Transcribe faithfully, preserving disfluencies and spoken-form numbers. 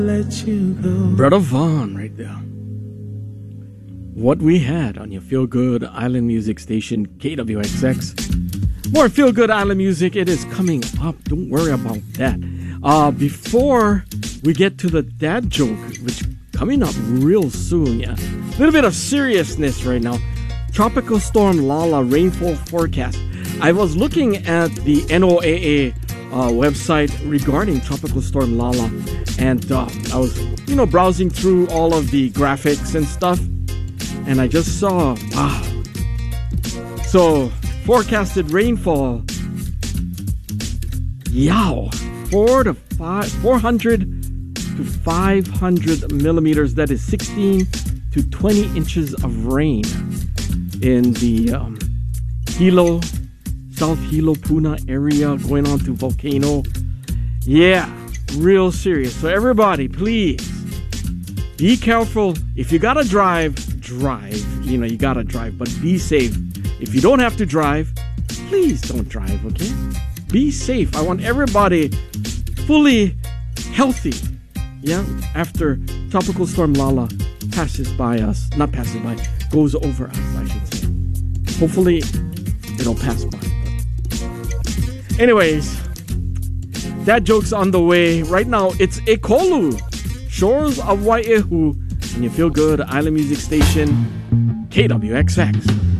Let you go. Brother Vaughn right there. What we had on your Feel Good Island Music station, K W X X. More Feel Good Island Music. It is coming up. Don't worry about that. Uh, before we get to the dad joke, which coming up real soon, yeah. A little bit of seriousness right now. Tropical Storm Lala rainfall forecast. I was looking at the N O A A uh, website regarding Tropical Storm Lala, and uh, I was, you know, browsing through all of the graphics and stuff, and I just saw, wow. So, forecasted rainfall, yow, four to five, four hundred to five hundred millimeters. That is sixteen to twenty inches of rain in the um, Hilo, South Hilo, Puna area, going on to Volcano. Yeah, real serious. So everybody, please be careful. If you gotta drive, drive. You know, you gotta drive, but be safe. If you don't have to drive, please don't drive, okay? Be safe. I want everybody fully healthy, yeah, after Tropical Storm Lala passes by us. Not passes by, goes over us, I should say. Hopefully, it'll pass by. Anyways, that joke's on the way. Right now, it's Ekolu, Shores of Wai'ehu, and you Feel Good Island Music Station, K W X X.